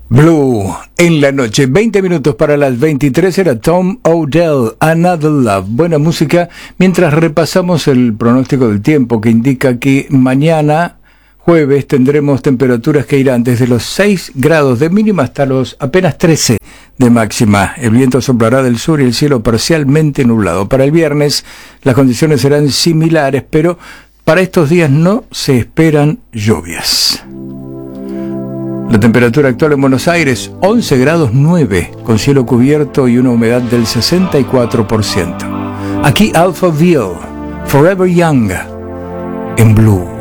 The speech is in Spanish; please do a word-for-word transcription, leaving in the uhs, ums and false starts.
Blue en la noche, veinte minutos para las veintitrés, era Tom Odell, Another Love. Buena música, mientras repasamos el pronóstico del tiempo que indica que mañana, jueves, tendremos temperaturas que irán desde los seis grados de mínima hasta los apenas trece de máxima. El viento soplará del sur y el cielo parcialmente nublado. Para el viernes las condiciones serán similares, pero para estos días no se esperan lluvias. La temperatura actual en Buenos Aires, once grados nueve, con cielo cubierto y una humedad del sesenta y cuatro por ciento. Aquí Alphaville, Forever Young, en Blue.